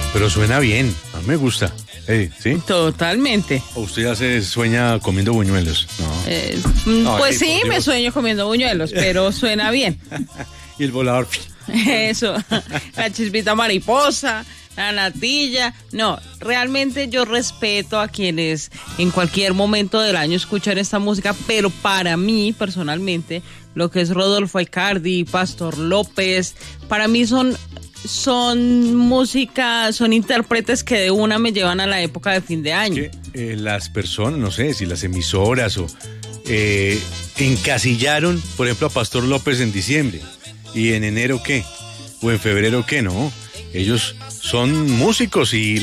Pero suena bien, a mí me gusta. ¿Sí? Totalmente. ¿O usted ya se sueña comiendo buñuelos? No. No, Pues sí, por me Dios. sueño comiendo buñuelos, pero suena bien. Y el volador. Eso, la chispita mariposa, la natilla. No, realmente yo respeto a quienes en cualquier momento del año escuchan esta música, pero para mí, personalmente, lo que es Rodolfo Aicardi, Pastor López, para mí son música, son intérpretes que de una me llevan a la época de fin de año. Que, las personas, no sé si las emisoras o encasillaron, por ejemplo, a Pastor López en diciembre. ¿Y en enero qué? ¿O en febrero qué? No. Ellos son músicos y